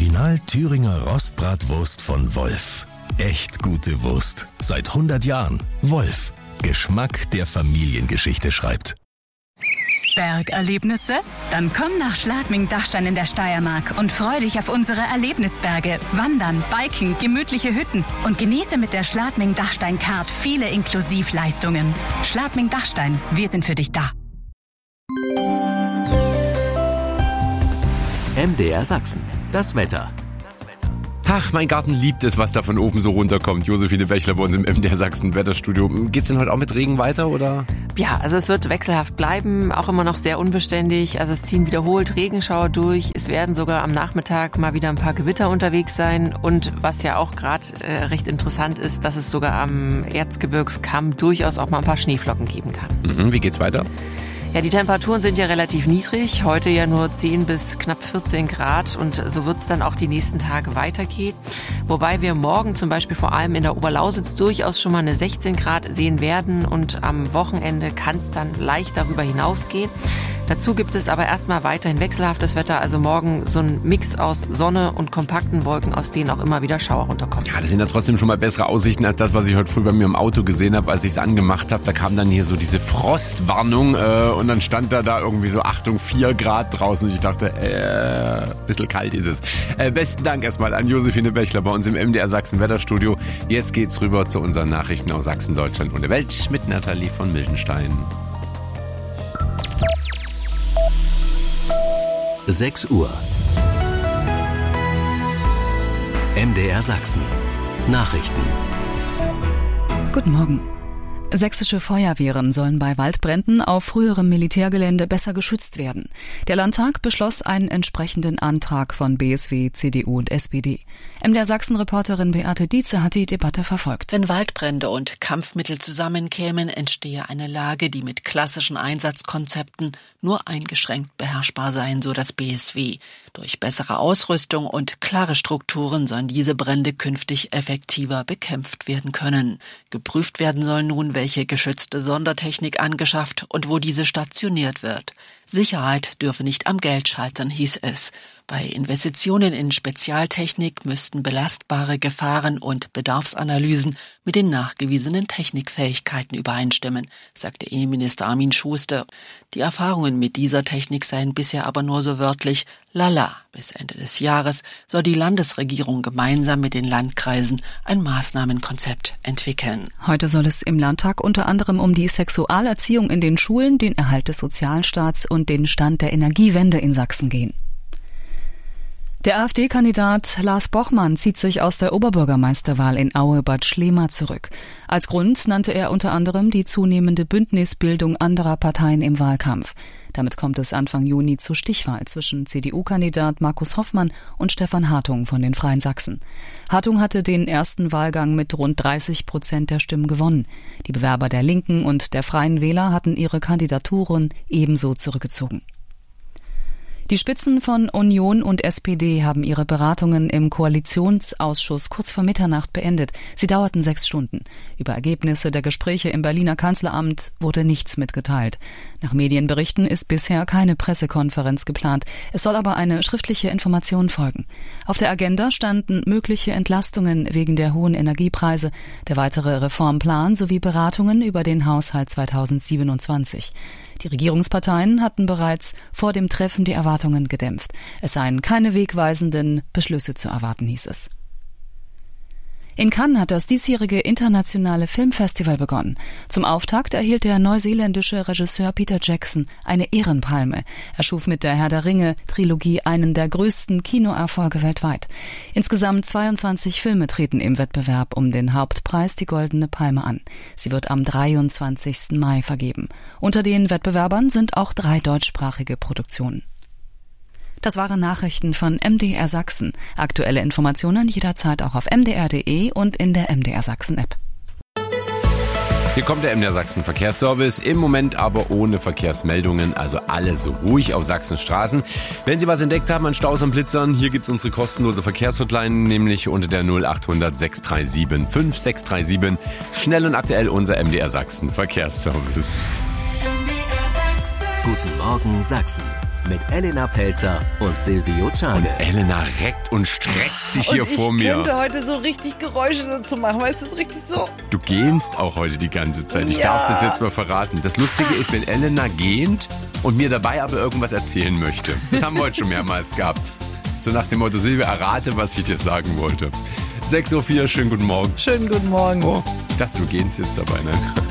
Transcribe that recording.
Original Thüringer Rostbratwurst von Wolf. Echt gute Wurst. Seit 100 Jahren. Wolf. Geschmack, der Familiengeschichte schreibt. Bergerlebnisse? Dann komm nach Schladming-Dachstein in der Steiermark und freu dich auf unsere Erlebnisberge. Wandern, Biken, gemütliche Hütten und genieße mit der Schladming-Dachstein-Card viele Inklusivleistungen. Schladming-Dachstein, wir sind für dich da. MDR Sachsen, das Wetter. Ach, mein Garten liebt es, was da von oben so runterkommt. Josephine Bechler bei uns im MDR Sachsen Wetterstudio. Geht's denn heute auch mit Regen weiter, oder? Ja, also es wird wechselhaft bleiben, auch immer noch sehr unbeständig. Also es ziehen wiederholt Regenschauer durch. Es werden sogar am Nachmittag mal wieder ein paar Gewitter unterwegs sein. Und was ja auch gerade recht interessant ist, dass es sogar am Erzgebirgskamm durchaus auch mal ein paar Schneeflocken geben kann. Wie geht's weiter? Ja, die Temperaturen sind ja relativ niedrig, heute ja nur 10 bis knapp 14 Grad und so wird es dann auch die nächsten Tage weitergehen. Wobei wir morgen zum Beispiel vor allem in der Oberlausitz durchaus schon mal eine 16 Grad sehen werden und am Wochenende kann es dann leicht darüber hinausgehen. Dazu gibt es aber erstmal weiterhin wechselhaftes Wetter, also morgen so ein Mix aus Sonne und kompakten Wolken, aus denen auch immer wieder Schauer runterkommen. Ja, das sind ja trotzdem schon mal bessere Aussichten als das, was ich heute früh bei mir im Auto gesehen habe, als ich es angemacht habe. Da kam dann hier so diese Frostwarnung und dann stand da irgendwie so, Achtung, 4 Grad draußen. Und ich dachte, ein bisschen kalt ist es. Besten Dank erstmal an Josephine Bechler bei uns im MDR Sachsen Wetterstudio. Jetzt geht's rüber zu unseren Nachrichten aus Sachsen, Deutschland und der Welt mit Nathalie von Mildenstein. 6 Uhr. MDR Sachsen. Nachrichten. Guten Morgen. Sächsische Feuerwehren sollen bei Waldbränden auf früherem Militärgelände besser geschützt werden. Der Landtag beschloss einen entsprechenden Antrag von BSW, CDU und SPD. MDR Sachsen-Reporterin Beate Dietze hat die Debatte verfolgt. Wenn Waldbrände und Kampfmittel zusammenkämen, entstehe eine Lage, die mit klassischen Einsatzkonzepten nur eingeschränkt beherrschbar seien, so das BSW. Durch bessere Ausrüstung und klare Strukturen sollen diese Brände künftig effektiver bekämpft werden können. Geprüft werden soll nun, welche geschützte Sondertechnik angeschafft und wo diese stationiert wird. Sicherheit dürfe nicht am Geld scheitern, hieß es. Bei Investitionen in Spezialtechnik müssten belastbare Gefahren und Bedarfsanalysen mit den nachgewiesenen Technikfähigkeiten übereinstimmen, sagte Innenminister Armin Schuster. Die Erfahrungen mit dieser Technik seien bisher aber nur so wörtlich lala. Bis Ende des Jahres soll die Landesregierung gemeinsam mit den Landkreisen ein Maßnahmenkonzept entwickeln. Heute soll es im Landtag unter anderem um die Sexualerziehung in den Schulen, den Erhalt des Sozialstaats und den Stand der Energiewende in Sachsen gehen. Der AfD-Kandidat Lars Bochmann zieht sich aus der Oberbürgermeisterwahl in Aue-Bad Schlema zurück. Als Grund nannte er unter anderem die zunehmende Bündnisbildung anderer Parteien im Wahlkampf. Damit kommt es Anfang Juni zur Stichwahl zwischen CDU-Kandidat Markus Hoffmann und Stefan Hartung von den Freien Sachsen. Hartung hatte den ersten Wahlgang mit rund 30% der Stimmen gewonnen. Die Bewerber der Linken und der Freien Wähler hatten ihre Kandidaturen ebenso zurückgezogen. Die Spitzen von Union und SPD haben ihre Beratungen im Koalitionsausschuss kurz vor Mitternacht beendet. Sie dauerten 6 Stunden. Über Ergebnisse der Gespräche im Berliner Kanzleramt wurde nichts mitgeteilt. Nach Medienberichten ist bisher keine Pressekonferenz geplant. Es soll aber eine schriftliche Information folgen. Auf der Agenda standen mögliche Entlastungen wegen der hohen Energiepreise, der weitere Reformplan sowie Beratungen über den Haushalt 2027. Die Regierungsparteien hatten bereits vor dem Treffen die Erwartungen gedämpft. Es seien keine wegweisenden Beschlüsse zu erwarten, hieß es. In Cannes hat das diesjährige internationale Filmfestival begonnen. Zum Auftakt erhielt der neuseeländische Regisseur Peter Jackson eine Ehrenpalme. Er schuf mit der Herr der Ringe-Trilogie einen der größten Kinoerfolge weltweit. Insgesamt 22 Filme treten im Wettbewerb um den Hauptpreis, die Goldene Palme, an. Sie wird am 23. Mai vergeben. Unter den Wettbewerbern sind auch 3 deutschsprachige Produktionen. Das waren Nachrichten von MDR Sachsen. Aktuelle Informationen jederzeit auch auf mdr.de und in der MDR Sachsen App. Hier kommt der MDR Sachsen Verkehrsservice, im Moment aber ohne Verkehrsmeldungen, also alles ruhig auf Sachsens Straßen. Wenn Sie was entdeckt haben an Staus und Blitzern, hier gibt es unsere kostenlose Verkehrshotline, nämlich unter der 0800 637 5637. Schnell und aktuell unser MDR Sachsen Verkehrsservice. Guten Morgen Sachsen. mit Elena Pelzer und Silvio Czage. Elena reckt und streckt sich hier vor mir. Ich könnte heute so richtig Geräusche dazu machen, weißt du, so richtig so. Du gähnst auch heute die ganze Zeit. Ich darf das jetzt mal verraten. Das Lustige ist, wenn Elena gähnt und mir dabei aber irgendwas erzählen möchte. Das haben wir heute schon mehrmals gehabt. So nach dem Motto, Silvia, errate, was ich dir sagen wollte. 6:04 Uhr, schönen guten Morgen. Schönen guten Morgen. Oh, ich dachte, du gähnst jetzt dabei, ne?